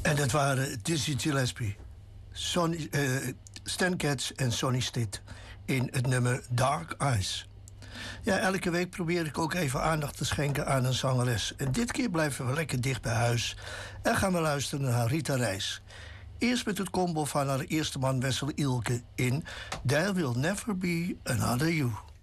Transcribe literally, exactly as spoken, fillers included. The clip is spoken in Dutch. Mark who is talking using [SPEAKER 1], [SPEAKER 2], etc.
[SPEAKER 1] En dat waren Dizzy Gillespie, Sonny, uh, Stan Getz en Sonny Stitt in het nummer Dark Eyes. Ja, elke week probeer ik ook even aandacht te schenken aan een zangeres. En dit keer blijven we lekker dicht bij huis en gaan we luisteren naar Rita Reis. Eerst met het combo van haar eerste man Wessel Ilke in There Will Never Be Another You.